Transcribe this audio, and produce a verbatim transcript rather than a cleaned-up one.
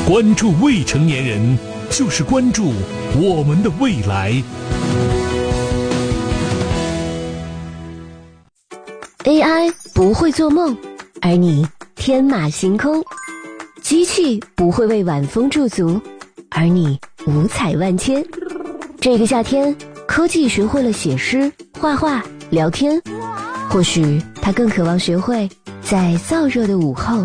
关注未成年人，就是关注我们的未来。 A I 不会做梦，而你天马行空；机器不会为晚风驻足，而你五彩万千。这个夏天，科技学会了写诗、画画、聊天，或许它更渴望学会在燥热的午后